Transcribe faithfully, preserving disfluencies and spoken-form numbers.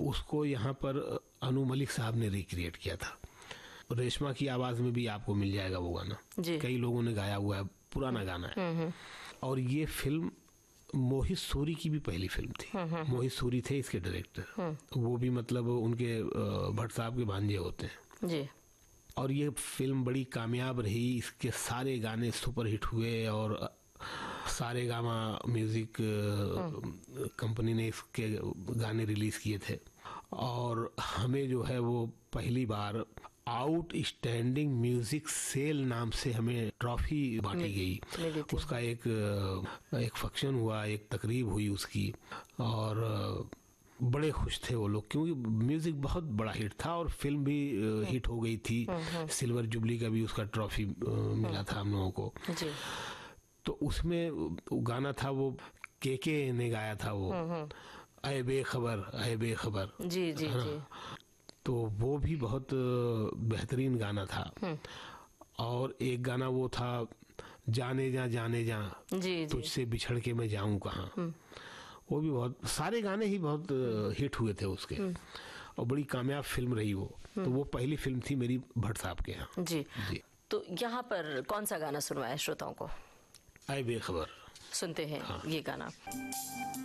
उसको यहाँ पर अनु मलिक साहब ने रिक्रिएट किया था। रेशमा की आवाज में भी आपको मिल जाएगा वो गाना, कई लोगों ने गाया हुआ है, पुराना गाना है। और ये फिल्म मोहित सूरी की भी पहली फिल्म थी। मोहित सूरी थे इसके डायरेक्टर, वो भी मतलब उनके भट्ट साहब के भांजे होते हैं जी। और ये फिल्म बड़ी कामयाब रही, इसके सारे गाने सुपरहिट हुए और सारे गामा म्यूजिक कंपनी ने इसके गाने रिलीज किए थे। और हमें जो है वो पहली बार आउटस्टैंडिंग म्यूजिक सेल नाम से हमें ट्रॉफी बांटी गई। उसका एक एक फंक्शन हुआ, एक तकरीब हुई उसकी, और बड़े खुश थे वो लोग क्योंकि म्यूजिक बहुत बड़ा हिट था और फिल्म भी हिट हो गई थी। सिल्वर जुबली का भी उसका ट्रॉफी मिला था हम लोगों को जी। तो उसमें गाना था वो केके ने गाया था वो, ऐ बेखबर ऐ बेखबर जी जी जी। तो वो भी बहुत बेहतरीन गाना था। और एक गाना वो था जाने जा जाने जा तुझसे बिछड़ के मैं जाऊं कहाँ, वो भी बहुत, सारे गाने ही बहुत हिट हुए थे उसके और बड़ी कामयाब फिल्म रही वो। तो वो पहली फिल्म थी मेरी भट्ट साहब के यहाँ जी। जी। तो यहाँ पर कौन सा गाना सुनवाया श्रोताओं को? ऐ बेखबर सुनते हैं हाँ। ये गाना